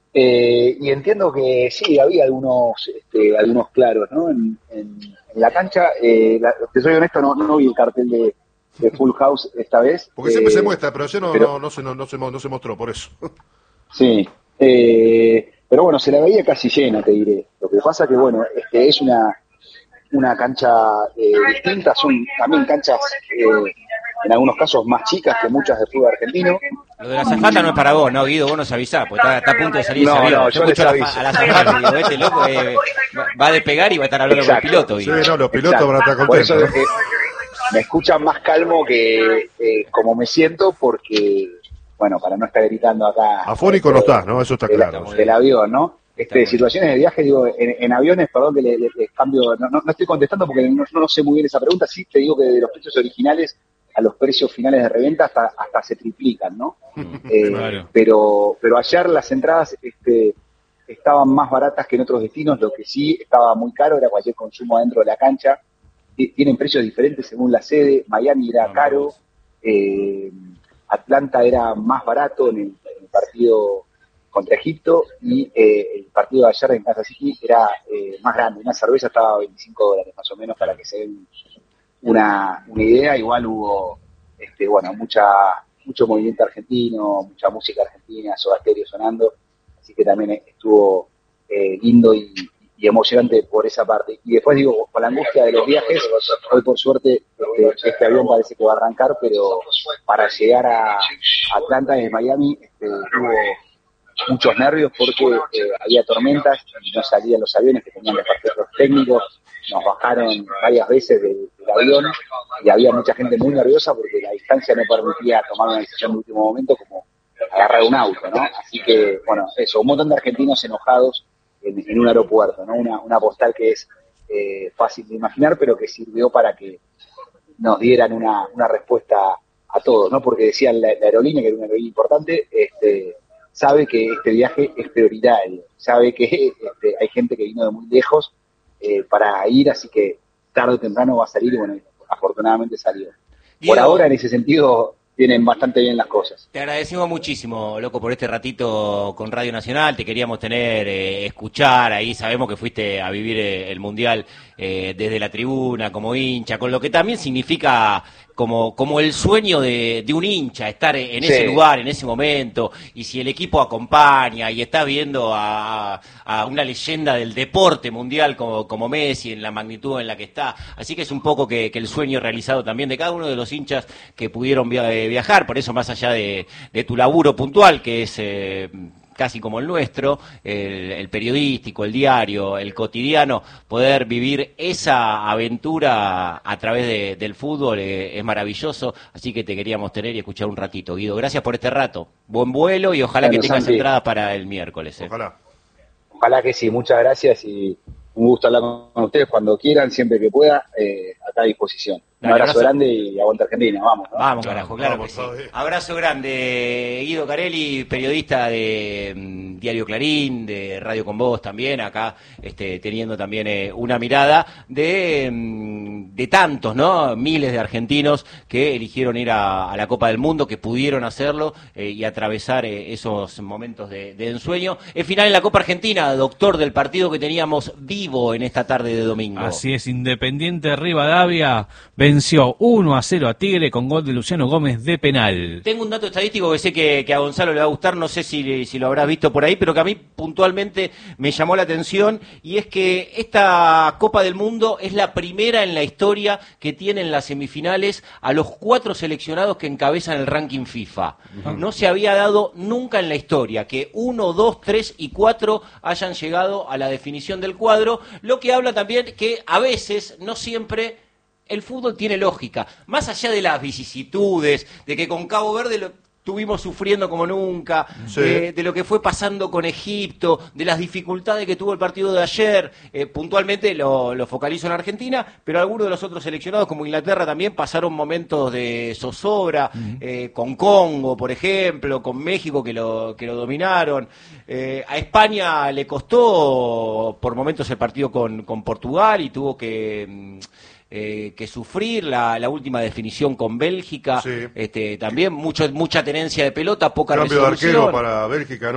Y entiendo que sí, había algunos claros, ¿no? En la cancha, te soy honesto, no vi el cartel de Full House esta vez, Porque siempre se muestra, pero ayer pero no se mostró, por eso. sí. Pero bueno, se la veía casi llena, te diré. Lo que pasa que, bueno, es una cancha distinta, son también canchas en algunos casos más chicas que muchas de fútbol argentino. Lo de la zafata no es para vos, ¿no, Guido? Vos nos avisás, porque está a punto de salir ese No, avión. no, Yo yo les escucho aviso. a la zafata y digo, este loco va a despegar y va a estar hablando con el Exacto. piloto, Sí, Guido. no, los pilotos Exacto. van a estar Por eso contentos, ¿no? me escuchan más calmo que como me siento, porque, bueno, para no estar gritando acá Afónico no estás, ¿no? Eso está Está claro. muy del bien. avión, ¿no? Está muy bien. Situaciones de viaje, digo, en aviones, perdón que les cambio, no estoy contestando porque no sé muy bien esa pregunta, sí te digo que de los precios originales a los precios finales de reventa hasta se triplican, ¿no? Claro. Pero ayer las entradas estaban más baratas que en otros destinos, lo que sí estaba muy caro era cualquier consumo adentro de la cancha. Tienen precios diferentes según la sede. Miami era No, mirá caro, vos. eh, Atlanta era más barato en el partido contra Egipto, y el partido de ayer en Kansas City era más grande. Una cerveza estaba a $25 más o menos, para Claro. que se den una idea. Igual hubo bueno, mucho movimiento argentino, mucha música argentina, Soda Stereo sonando, así que también estuvo lindo y emocionante por esa parte. Y después digo, con la angustia de los viajes, hoy por suerte este avión parece que va a arrancar, pero para llegar a Atlanta desde Miami hubo muchos nervios porque había tormentas y no salían los aviones que tenían desperfectos técnicos. Nos bajaron varias veces del avión y había mucha gente muy nerviosa porque la distancia no permitía tomar una decisión de último momento, como agarrar un auto, ¿no? Así que, bueno, eso, un montón de argentinos enojados en un aeropuerto, ¿no? Una postal que es fácil de imaginar, pero que sirvió para que nos dieran una respuesta a todos, ¿no? Porque decían la aerolínea, que era una aerolínea importante, sabe que este viaje es prioritario, sabe que hay gente que vino de muy lejos para ir, así que tarde o temprano va a salir, y bueno, afortunadamente salió. Por ahora, Guido, en ese sentido, vienen bastante bien las cosas. te agradecemos muchísimo, loco, por este ratito con Radio Nacional. Te queríamos tener, escuchar ahí. Sabemos que fuiste a vivir el Mundial desde la tribuna, como hincha, con lo que también significa como el sueño de un hincha, estar en ese Sí, lugar, en ese momento. Y si el equipo acompaña y estás viendo a una leyenda del deporte mundial como Messi, en la magnitud en la que está. Así que es un poco que el sueño realizado también de cada uno de los hinchas que pudieron viajar. Por eso, más allá de tu laburo puntual, que es casi como el nuestro, el periodístico, el diario, el cotidiano, poder vivir esa aventura a través del fútbol es maravilloso. Así que te queríamos tener y escuchar un ratito, Guido. Gracias por este rato. Buen vuelo y ojalá que bueno, tengas Santi, entradas para el miércoles. Ojalá. ojalá que sí, muchas gracias y un gusto hablar con ustedes cuando quieran, siempre que pueda, acá a disposición. Un Dale, abrazo abrazo. grande y aguanta Argentina, vamos, ¿no? Vamos, carajo, claro Vamos, que sí. Fabi. Abrazo grande, Guido Carelli, periodista de Diario Clarín, de Radio Con Voz también, acá teniendo también una mirada de tantos, ¿no? Miles de argentinos que eligieron ir a la Copa del Mundo, que pudieron hacerlo y atravesar esos momentos de ensueño. El final en la Copa Argentina, doctor, del partido que teníamos vivo en esta tarde de domingo. Así es, Independiente Rivadavia venció 1-0 a Tigre con gol de Luciano Gómez de penal. Tengo un dato estadístico que sé que a Gonzalo le va a gustar, no sé si lo habrás visto por ahí, pero que a mí puntualmente me llamó la atención, y es que esta Copa del Mundo es la primera en la historia que tienen las semifinales a los 4 seleccionados que encabezan el ranking FIFA. No se había dado nunca en la historia que 1, 2, 3 y 4 hayan llegado a la definición del cuadro, lo que habla también que a veces, no siempre, el fútbol tiene lógica, más allá de las vicisitudes, de que con Cabo Verde lo estuvimos sufriendo como nunca, Sí. de lo que fue pasando con Egipto, de las dificultades que tuvo el partido de ayer. Puntualmente lo focalizo en Argentina, pero algunos de los otros seleccionados, como Inglaterra, también pasaron momentos de zozobra, con Congo, por ejemplo, con México, que lo dominaron. A España le costó por momentos el partido con Portugal y tuvo que sufrir la última definición con Bélgica, Sí. también mucha tenencia de pelota, poca Cambio de resolución. arquero para Bélgica, ¿no?